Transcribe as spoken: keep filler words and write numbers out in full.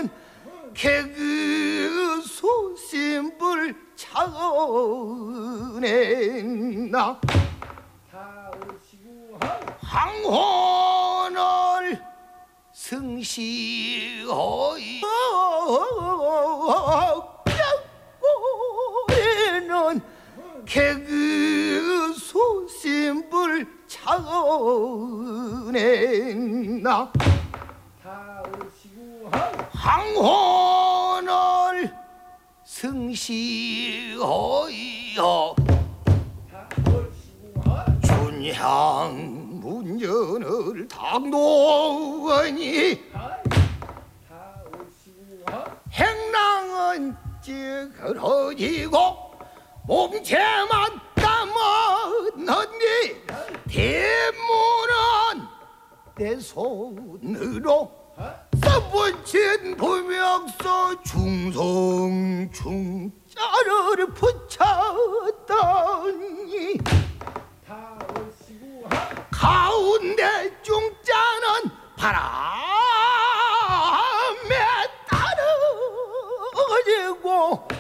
가운데는 개그 소신불 차은혜나 황혼을 승시하이 뼈고에는 개그 소신불 차은혜나 황혼을 승시하여 준향 문연을 당노하니 행랑은 찌그러지고 몸체만 남았느니 대문은 내 손으로 써붙인 부명서 중성 중자를 붙였더니 가운데 중자는 바람